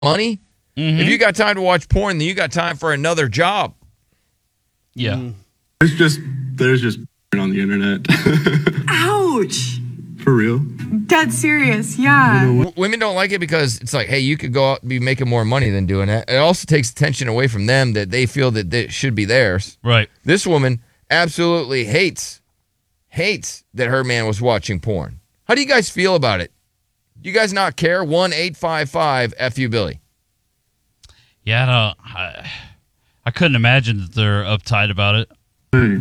money. If you got time to watch porn, then you got time for another job. Yeah. There's just on the internet. Ouch. For real. Dead serious, yeah. Women don't like it because it's like, hey, you could go out and be making more money than doing that. It also takes attention away from them that they feel that it should be theirs. Right. This woman absolutely hates that her man was watching porn. How do you guys feel about it? Do you guys not care? 1-855-FU-Billy. Yeah, I couldn't imagine that they're uptight about it. Hey,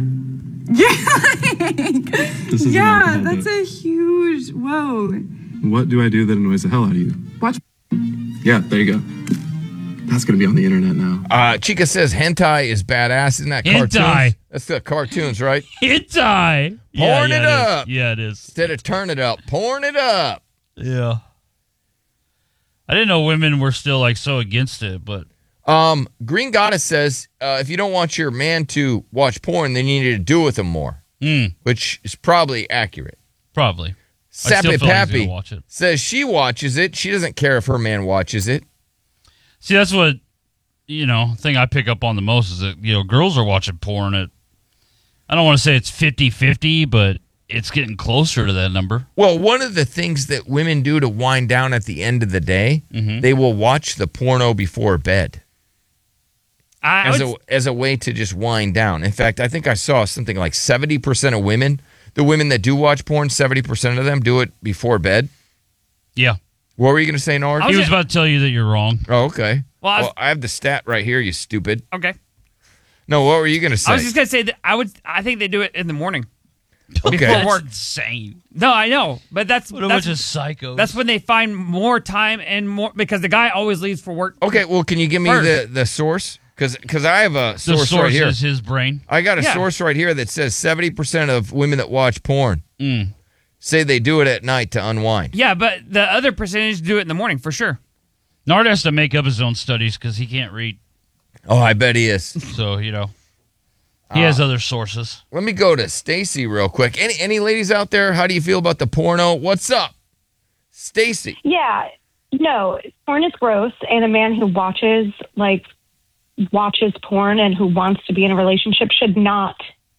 Yeah, that's a huge, whoa. what do I do that annoys the hell out of you? Watch. Yeah, there you go. That's going to be on the internet now. Chica says hentai is badass. Isn't that Hentai. cartoons? That's the cartoons, right? Hentai. Porn it up. Yeah, it is. Instead of turn it up, porn it up. Yeah. I didn't know women were still like so against it, but Green Goddess says if you don't want your man to watch porn, then you need to do with him more, which is probably accurate. probably. Sappy I still feel like he's Pappy gonna watch it. says she watches it. She doesn't care if her man watches it. See, that's what thing I pick up on the most is that girls are watching porn at. I don't want to say it's 50-50, but it's getting closer to that number. Well, one of the things that women do to wind down at the end of the day, they will watch the porno before bed. As a way to just wind down. In fact, I think I saw something like 70% of women, the women that do watch porn, 70% of them do it before bed. Yeah. What were you going to say, Nard? He was about to tell you that you're wrong. Oh, okay. Well, I have the stat right here, you stupid. Okay. No, what were you going to say? I was just going to say that I think they do it in the morning. Okay. Before That's work. insane. No, I know, but that's What a bunch of psychos. That's when they find more time and more because the guy always leaves for work. Okay, well, can you give me First. the source? Because I have a the source source right here. is his brain. I got a source right here that says 70% of women that watch porn say they do it at night to unwind. Yeah, but the other percentage do it in the morning for sure. Nard has to make up his own studies because he can't read. Oh, I bet he is. So, he has other sources. Let me go to Stacy real quick. Any ladies out there? How do you feel about the porno? What's up, Stacy? Yeah, no, porn is gross, and a man who watches porn and who wants to be in a relationship should not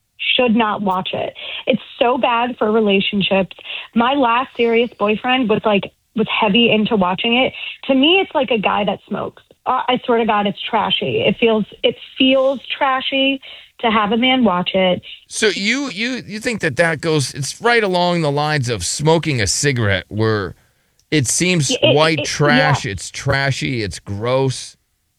watch it. It's so bad for relationships. My last serious boyfriend was heavy into watching it. To me, it's like a guy that smokes. I swear to God, it's trashy. It feels trashy to have a man watch it. So you think that goes? It's right along the lines of smoking a cigarette, where it seems white trash. Yeah. It's trashy. It's gross.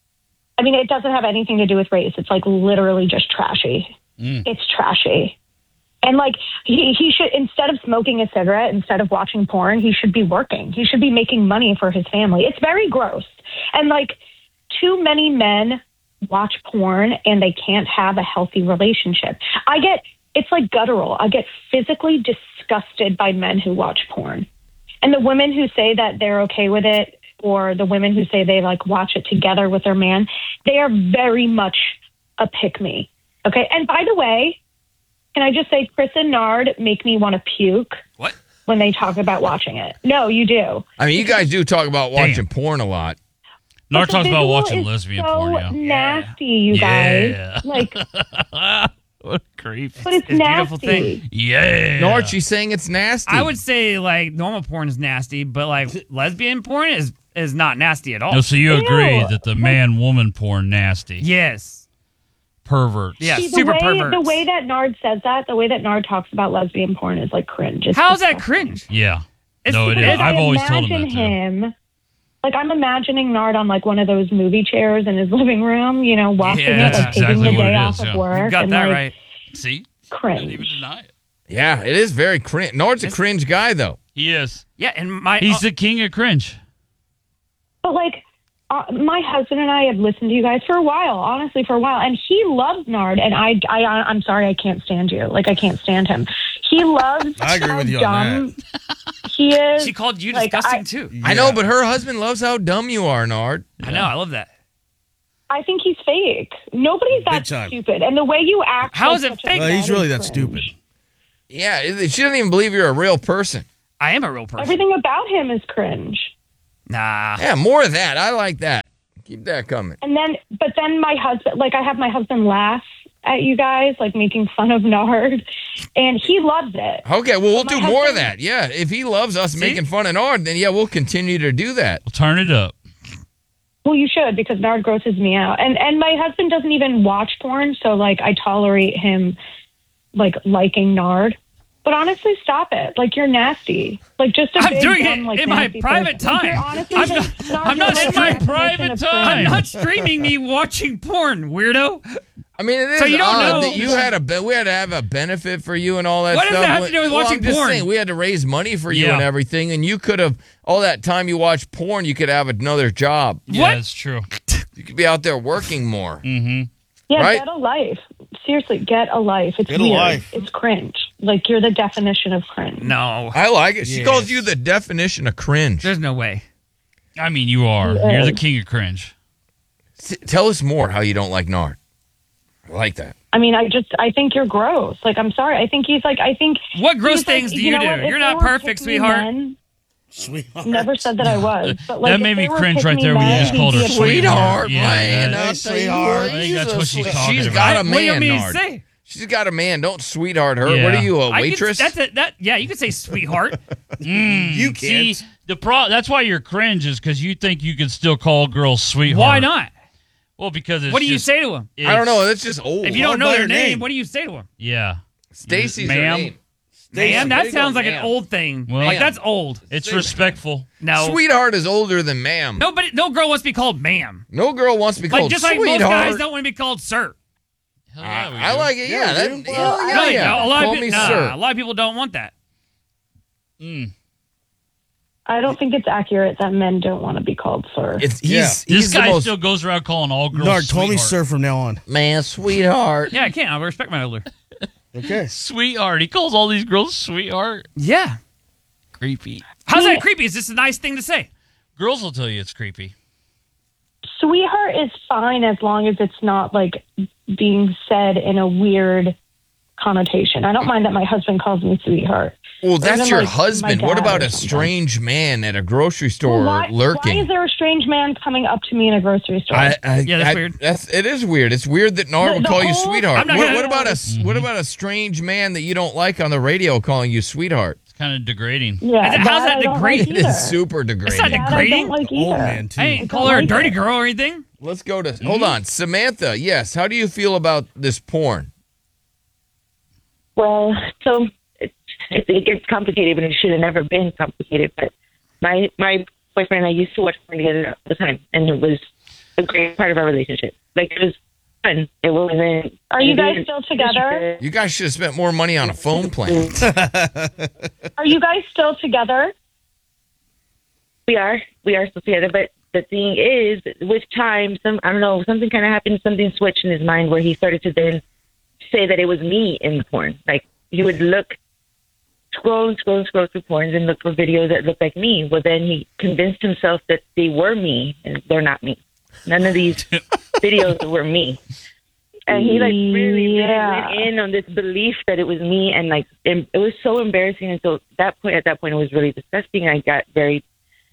I mean, it doesn't have anything to do with race. It's literally just trashy. It's trashy. And he should, instead of smoking a cigarette, instead of watching porn, he should be working. He should be making money for his family. It's very gross. And too many men watch porn and they can't have a healthy relationship. It's guttural. I get physically disgusted by men who watch porn. And the women who say that they're okay with it, or the women who say they watch it together with their man, they are very much a pick-me. Okay. And by the way, can I just say Chris and Nard make me want to puke? What? When they talk about watching it. No, you do. I mean, you guys do talk about watching porn a lot. Nard talks about visual watching is lesbian so porn, yeah. nasty, you guys. What a creep. But it's It's a beautiful nasty. thing. Yeah. Nard, she's saying it's nasty. I would say normal porn is nasty, but lesbian porn is not nasty at all. No, so you agree Ew. that the man-woman porn nasty. Yes. Perverts. Yeah, See, super perverts. The way that Nard says that, the way that Nard talks about lesbian porn is cringe. It's How is that disgusting. cringe? Yeah. It's No, it is. because I've always told him that, too. him. I'm imagining Nard on one of those movie chairs in his living room, watching Yeah, it, that's taking exactly the what day it off is, of yeah. work. You got and, that right. See? Cringe. Can't even deny it. Yeah, it is very cringe. Nard's a cringe guy, though. He is. Yeah, and He's the king of cringe. But my husband and I have listened to you guys for a while, honestly, and he loves Nard, and I'm sorry, I can't stand you. I can't stand him. He loves I agree how with you dumb on he is. she called you disgusting too. I know, but her husband loves how dumb you are, Nard. I know, I love that. I think he's fake. Nobody's that Big time. stupid. And the way you act. How like is it such a fake? Well, he's bad really is that cringe. stupid. Yeah, she doesn't even believe you're a real person. I am a real person. Everything about him is cringe. Nah. Yeah, more of that. I like that. Keep that coming. But then my husband, like I have my husband laugh at you guys, like making fun of Nard, and he loves it. Okay, well, we'll But my do more of husband- that. Yeah, if he loves us making fun of Nard, then yeah, we'll continue to do that. We'll turn it up. Well, you should, because Nard grosses me out. And my husband doesn't even watch porn, so like I tolerate him like liking Nard. But honestly, stop it. Like, you're nasty. Like, just a I'm big, doing dumb, it like, in my nasty private person. Like, you're time. honestly I'm just I'm not just in my definition private of time. I'm cringe. not streaming me watching porn, weirdo. I mean, it is So you don't odd know- that you had we had to have a benefit for you and all that What does stuff. that have to do with Well, watching I'm just porn? saying, we had to raise money for you Yeah. and everything, and you could have, all that time you watched porn, you could have another job. Yeah, What? that's true. You could be out there working more. Mm-hmm. Yeah, Right? get a life. Seriously, get a life. It's Get a weird. life. It's cringe. Like, you're the definition of cringe. No. I like it. She Yes. calls you the definition of cringe. There's no way. I mean, you are. Yes. You're the king of cringe. Tell us more how you don't like Nard. I like that. I mean, I think you're gross. Like, I'm sorry. I think What gross he's things like, do you know do? what? If You're they not were perfect, pick-me sweetheart. men- Sweetheart. Never said that I was. But like, That if made they me were cringe right pick-me there when you men, just he'd called her be a Sweetheart, Yeah, man. that- I'll tell you what, I think she's that's a what she's sweet- talking She's about. got a What do you man, mean to Nard. say? She's got a man. Don't sweetheart her. Yeah. What are you, a I could- waitress? yeah, you could say sweetheart. You See, can't. that's why you're cringe is because you think you can still call girls sweetheart. Why not? Well, because it's What do you just- say to him? I don't know. That's just old. If you don't by know her their name, name. what do you say to him? Yeah, Stacy's her Ma'am. name. Man, There that you go, sounds like ma'am. an old thing. Well- Like, that's old. it's Say respectful. No. Sweetheart is older than ma'am. No girl wants to be called ma'am. No girl wants to be Like, called just like sweetheart. most guys don't want to be called sir. Hell yeah, we I do. like it. Yeah, Yeah, that, dude. hell yeah, No, yeah. a lot Call of me people, sir. a lot of people don't want that. I don't think it's accurate that men don't want to be called sir. This He's the guy most still goes around calling all girls Nard, call me sweetheart. sir from now on. man, sweetheart. Yeah, I can't. I respect my elder. Okay. Sweetheart. He calls all these girls sweetheart. Yeah. Creepy. How's that creepy? Is this a nice thing to say? Girls will tell you it's creepy. Sweetheart is fine as long as it's not like being said in a weird connotation. I don't mind that my husband calls me sweetheart. Well, that's Even, your like, husband. my What dad about or a something. strange man at a grocery store Why lurking? is there a strange man coming up to me in a grocery store? Yeah, that's weird. It is weird. It's weird that Nard The- would the call you whole- sweetheart. I'm not What, gonna- what about what about a strange man that you don't like on the radio calling you sweetheart? It's kind of degrading. yeah, How's that I don't degrading? Like It either. is super degrading. It's not That I degrading. don't like Old either. man, too. I ain't call her a dirty girl or anything. Let's go to hold on, Samantha. Yes, how do you feel about this porn? Well, so it gets complicated, but it should have never been complicated. But my boyfriend and I used to watch porn together all the time, and it was a great part of our relationship. Like, it was fun. It wasn't. Are you guys still together? You guys should have spent more money on a phone plan. Are you guys still together? We are still together, but the thing is, with time, I don't know, something kind of happened. Something switched in his mind where he started to then say that it was me in the porn. Like, he would scroll through porn and look for videos that looked like me. Well, then he convinced himself that they were me, and they're not me. None of these videos were me. And he really went in on this belief that it was me, and like it was so embarrassing. And so at that point, it was really disgusting. And I got very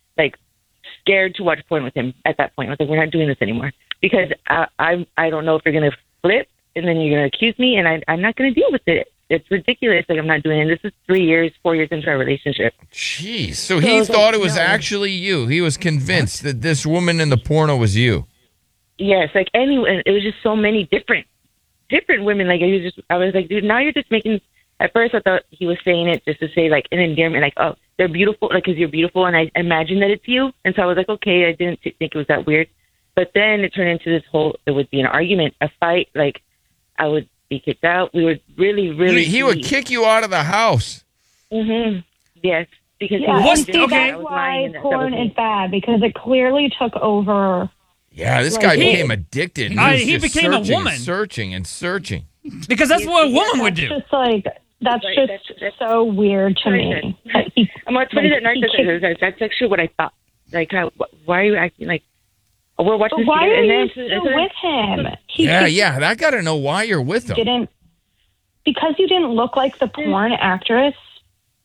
scared to watch porn with him. At that point, I was like, "We're not doing this anymore," because I don't know if you're gonna flip and then you're gonna accuse me, and I'm not gonna deal with it. It's ridiculous. Like, I'm not doing it. This is 4 years into our relationship. Jeez. So he thought it was actually you. He was convinced that this woman in the porno was you. Yes, like anyone. It was just so many different women. Like, I was like, dude, now you're just making. At first, I thought he was saying it just to say like an endearment, like, oh, they're beautiful, like, because you're beautiful, and I imagine that it's you. And so I was like, okay, I didn't think it was that weird. But then it turned into this whole. It would be an argument, a fight. Like, I would be kicked out. We would really. He would kick you out of the house. Mm-hmm. Yes, because Yeah, he was and see, convinced that I that's was lying why and that porn was me. is bad, because it clearly took over. Yeah, this Like, guy he- became addicted. He was just became a searching and woman. Searching and searching. Because that's what a woman would do. Just like that's Right, just that's- so weird to me. I'm not funny that Like, he narcissism. That's actually what I thought. Like, why are you acting like? We're watching But this why together, are and you then still with him? He Yeah. I got to know why you're with him. didn't because you didn't look like the porn actress.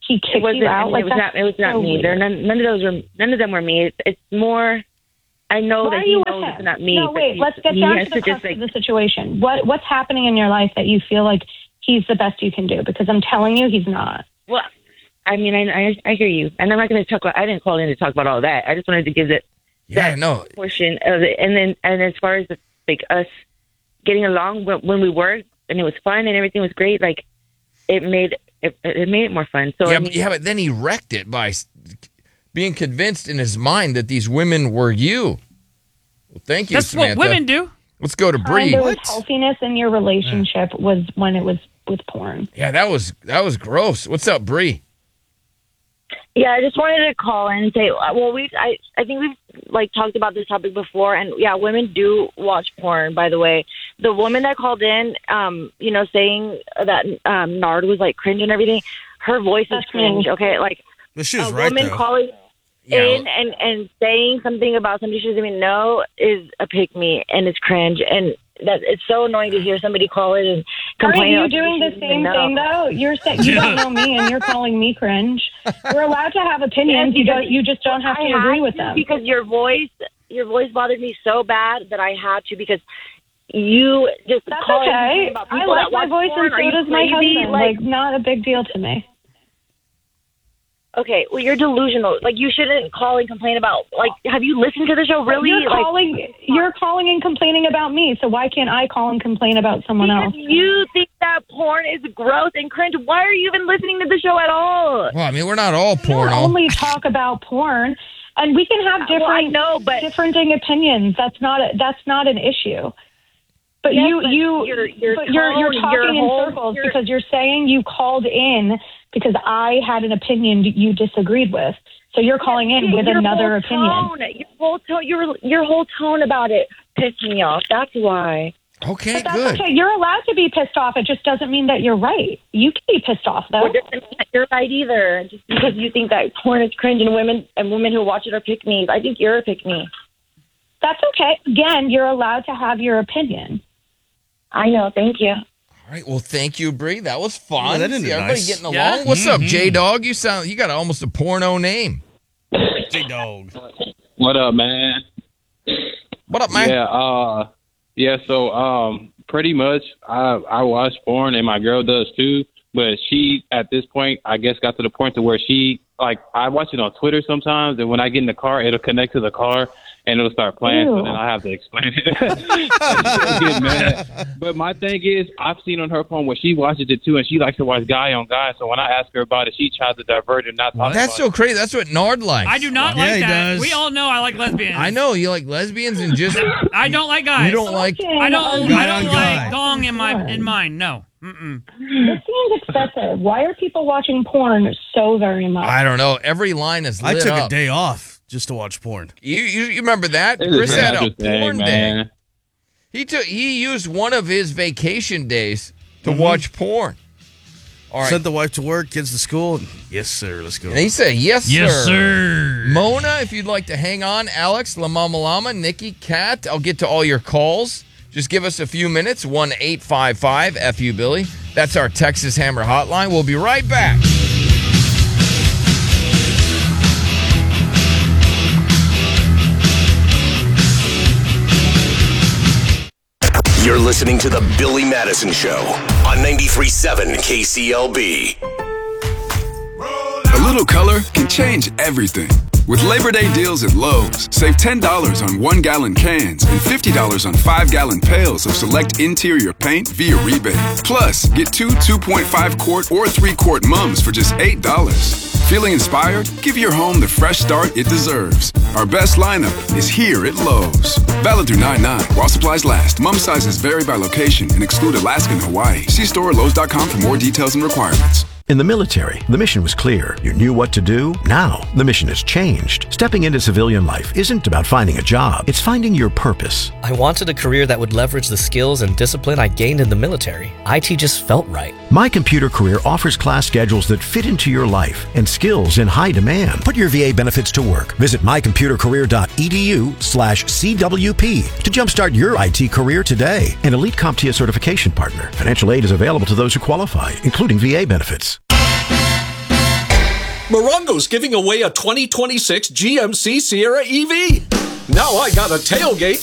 he kicked you out. It was not me. None of them were me. It's more. I know that he knows it's not me. No, wait. Let's get down to the crux of the situation. What's happening in your life that you feel like he's the best you can do? Because I'm telling you, he's not. Well, I mean, I hear you, and I'm not going to talk about. I didn't call in to talk about all that. I just wanted to give that portion of it, and as far as us getting along when we worked and it was fun and everything was great, like it made it more fun. So but then he wrecked it by being convinced in his mind that these women were you. Well, thank you, That's Samantha. what women do. Let's go to Bree. There was healthiness in your relationship was when it was with porn. Yeah, that was gross. What's up, Bree? Yeah, I just wanted to call in and say, well, I think we've talked about this topic before, and yeah, women do watch porn. By the way, the woman that called in, saying that Nard was cringe and everything, her voice is cringe. Okay, But she was a right, woman though. calling in and saying something about somebody she doesn't even know is a pick me, and it's cringe, and that it's so annoying to hear somebody call in and complain. Aren't you doing the same thing though? You're saying you don't know me, and you're calling me cringe. We're allowed to have opinions. You just don't have to agree with them. Because your voice bothered me so bad that I had to, because you just That's call okay. about I people like that my watch voice, porn. and Are so you does my crazy? husband. Not a big deal to me. Okay, well, you're delusional. You shouldn't call and complain about, have you listened to the show, really? You're calling and complaining about me, so why can't I call and complain about someone else? You think that porn is gross and cringe. Why are you even listening to the show at all? Well, I mean, we're not all We don't porno. only talk about porn, and we can have differing opinions. That's not an issue. But Yes, you're talking in circles because you're saying you called in because I had an opinion you disagreed with. So you're calling in with another opinion. Your whole tone about it pissed me off. That's why. Okay, But that's okay. You're allowed to be pissed off. It just doesn't mean that you're right. You can be pissed off, though. Well, it doesn't mean that you're right either. Just because you think that porn is cringe and women who watch it are pick-me's. I think you're a pick-me. That's okay. Again, you're allowed to have your opinion. I know. Thank you. All right. Well, thank you, Bree. That was fun. Yeah, that ended everybody nice. getting along. Yeah. What's up, J-Dog? You got almost a porno name. J-Dog. What up, man? What up, man? Yeah. So, pretty much, I watch porn, and my girl does too. But she, at this point, I guess, got to the point to where she, I watch it on Twitter sometimes, and when I get in the car, it'll connect to the car, and it'll start playing, so then I have to explain it. She'll get mad. But my thing is, I've seen on her phone where she watches it too, and she likes to watch guy on guy, so when I ask her about it, she tries to divert and not talk That's about so crazy. That's what Nard likes. I do not like that. We all know I like lesbians. I know you like lesbians and just. I don't like guys. You don't like. I don't guy. like dong in mine. No. Mm-mm. This seems excessive. Why are people watching porn so very much? I don't know. Every line is lit I took up. a day off just to watch porn. You remember that? It is Chris had a interesting, porn man. day. He used one of his vacation days to watch porn. All right. Sent the wife to work, kids to school. And, yes, sir. Let's go. And he said, yes, Yes, sir. sir. Mona, if you'd like to hang on. Alex, La Mama Llama, Nikki, Kat, I'll get to all your calls. Just give us a few minutes. 1-855-FU-Billy. That's our Texas Hammer hotline. We'll be right back. You're listening to The Billy Madison Show on 93.7 KCLB. A little color can change everything. With Labor Day deals at Lowe's, save $10 on 1-gallon cans and $50 on 5-gallon pails of select interior paint via rebate. Plus, get 2 2.5-quart or 3-quart mums for just $8. Feeling inspired? Give your home the fresh start it deserves. Our best lineup is here at Lowe's. Valid through 9/9 while supplies last. Mum sizes vary by location and exclude Alaska and Hawaii. See store at Lowe's.com for more details and requirements. In the military, the mission was clear. You knew what to do. Now, the mission has changed. Stepping into civilian life isn't about finding a job. It's finding your purpose. I wanted a career that would leverage the skills and discipline I gained in the military. IT just felt right. My Computer Career offers class schedules that fit into your life and skills in high demand. Put your VA benefits to work. Visit mycomputercareer.edu/CWP to jumpstart your IT career today. An Elite CompTIA certification partner. Financial aid is available to those who qualify, including VA benefits. Morongo's giving away a 2026 GMC Sierra EV. Now I got a tailgate